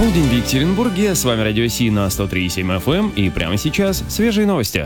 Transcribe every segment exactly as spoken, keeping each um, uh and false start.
Полдень в Екатеринбурге. С вами Радио Си на сто три и семь эф эм. И прямо сейчас свежие новости.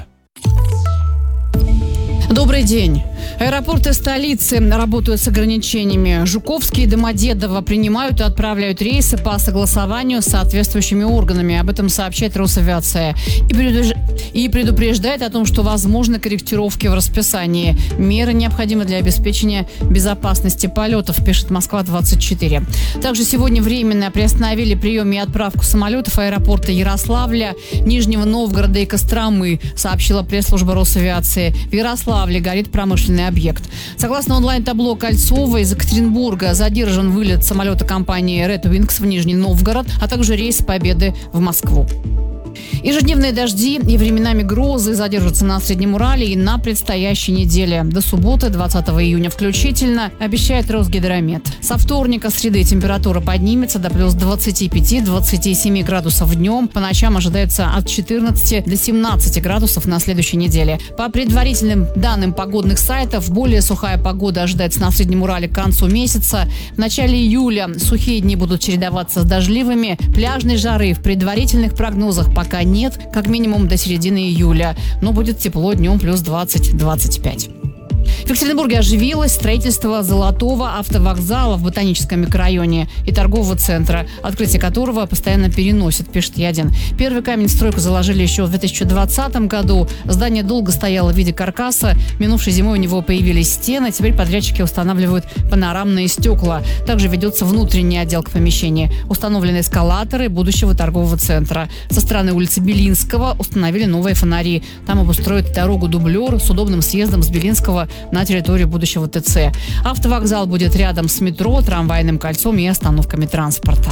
Добрый день. Аэропорты столицы работают с ограничениями. Жуковский и Домодедово принимают и отправляют рейсы по согласованию с соответствующими органами. Об этом сообщает Росавиация. И, предуж... и предупреждает о том, что возможны корректировки в расписании. Меры необходимы для обеспечения безопасности полетов, пишет Москва двадцать четыре. Также сегодня временно приостановили прием и отправку самолетов аэропорта Ярославля, Нижнего Новгорода и Костромы, сообщила пресс-служба Росавиации. В Ярославле горит промышленный объект. Согласно онлайн-табло Кольцова, из Екатеринбурга задержан вылет самолета компании Red Wings в Нижний Новгород, а также рейс Победы в Москву. Ежедневные дожди и временами грозы задержатся на Среднем Урале и на предстоящей неделе. До субботы, двадцатого июня включительно, обещает Росгидромет. Со вторника, среды температура поднимется до плюс двадцати пяти — двадцати семи градусов днем. По ночам ожидается от четырнадцати до семнадцати градусов на следующей неделе. По предварительным данным погодных сайтов, более сухая погода ожидается на Среднем Урале к концу месяца. В начале июля сухие дни будут чередоваться с дождливыми. Пляжной жары в предварительных прогнозах пока нет, как минимум до середины июля. Но будет тепло днем плюс двадцать — двадцать пять. В Екатеринбурге оживилось строительство Золотого автовокзала в Ботаническом микрорайоне и торгового центра, открытие которого постоянно переносят, пишет Ядин. Первый камень в стройку заложили еще в две тысячи двадцатом году. Здание долго стояло в виде каркаса. Минувшей зимой у него появились стены. Теперь подрядчики устанавливают панорамные стекла. Также ведется внутренняя отделка помещения. Установлены эскалаторы будущего торгового центра. Со стороны улицы Белинского установили новые фонари. Там обустроят дорогу-дублер с удобным съездом с Белинского на территорию будущего ТЦ. Автовокзал будет рядом с метро, трамвайным кольцом и остановками транспорта.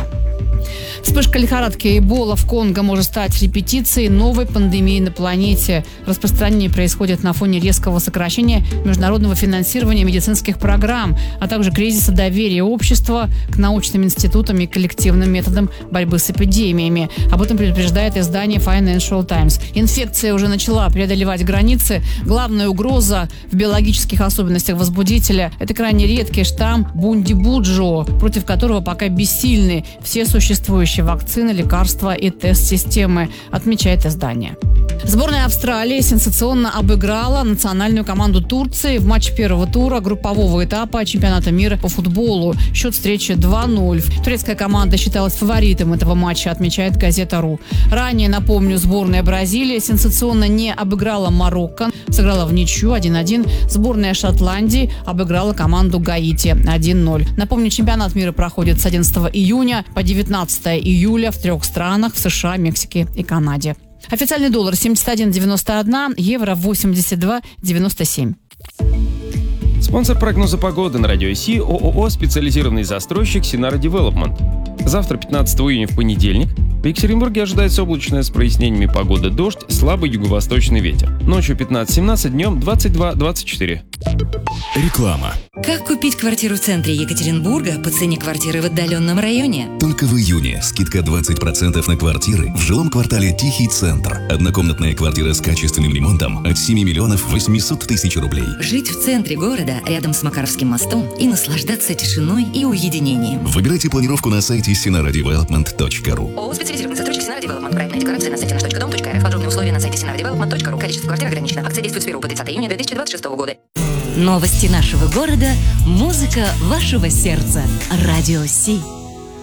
Вспышка лихорадки Эбола в Конго может стать репетицией новой пандемии на планете. Распространение происходит на фоне резкого сокращения международного финансирования медицинских программ, а также кризиса доверия общества к научным институтам и коллективным методам борьбы с эпидемиями. Об этом предупреждает издание Financial Times. Инфекция уже начала преодолевать границы. Главная угроза в биологических особенностях возбудителя – это крайне редкий штамм Бундибуджо, против которого пока бессильны все существующие вакцины, лекарства и тест-системы, отмечает издание. Сборная Австралии сенсационно обыграла национальную команду Турции в матче первого тура группового этапа чемпионата мира по футболу. Счет встречи два ноль. Турецкая команда считалась фаворитом этого матча, отмечает газета РУ. Ранее, напомню, сборная Бразилии сенсационно не обыграла Марокко, сыграла в ничью один один. Сборная Шотландии обыграла команду Гаити один ноль. Напомню, чемпионат мира проходит с одиннадцатого июня по девятнадцатого июля в трех странах – в США, Мексике и Канаде. Официальный доллар семьдесят один девяносто один, евро восемьдесят два девяносто семь. Спонсор прогноза погоды на Радио Си – ООО «Специализированный застройщик Синара Девелопмент». Завтра, пятнадцатого июня, в понедельник, в Екатеринбурге ожидается облачная с прояснениями погоды, дождь, слабый юго-восточный ветер. Ночью пятнадцать-семнадцать, днем двадцать два двадцать четыре. Реклама. Как купить квартиру в центре Екатеринбурга по цене квартиры в отдаленном районе? Только в июне скидка двадцать процентов на квартиры в жилом квартале Тихий Центр. Однокомнатная квартира с качественным ремонтом от семи миллионов восемьсот тысяч рублей. Жить в центре города, рядом с Макаровским мостом, и наслаждаться тишиной и уединением. Выбирайте планировку на сайте синара девелопмент точка ру. ООО «Специализированный застройщик Синара Девелопмент». Проектная декларация на сайте наш точка дом точка эр эф. Подробные условия на сайте синара девелопмент точка ру. Количество квартир ограничено. Акция действует с первого по тридцатое июня две тысячи двадцать шестого года. Новости нашего города, музыка вашего сердца. Радио Си.